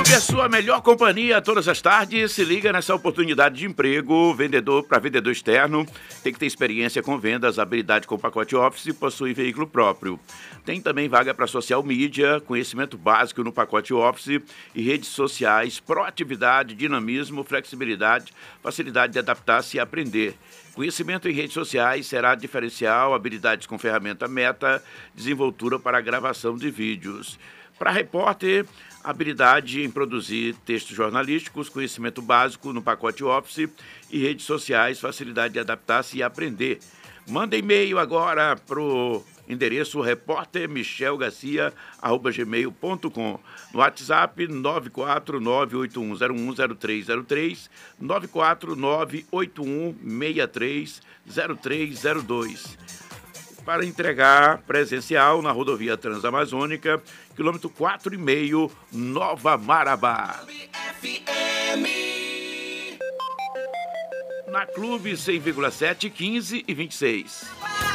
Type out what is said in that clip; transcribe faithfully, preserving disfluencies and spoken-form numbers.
Clube é sua melhor companhia todas as tardes. Se liga nessa oportunidade de emprego. Vendedor para vendedor externo. Tem que ter experiência com vendas, habilidade com pacote Office e possui veículo próprio. Tem também vaga para social media, conhecimento básico no pacote Office e redes sociais, proatividade, dinamismo, flexibilidade, facilidade de adaptar-se e aprender. Conhecimento em redes sociais será diferencial, habilidades com ferramenta Meta, desenvoltura para gravação de vídeos. Para repórter, habilidade em produzir textos jornalísticos, conhecimento básico no pacote Office e redes sociais, facilidade de adaptar-se e aprender. Manda e-mail agora para o endereço repórter michel garcia arroba gmail ponto com. No WhatsApp nove quatro nove oito um zero um zero três zero três, nove quatro nove oito um seis três zero três zero dois. Para entregar presencial na rodovia Transamazônica, quilômetro quatro e meio, Nova Marabá. Na Clube cem vírgula sete, quinze e vinte e seis.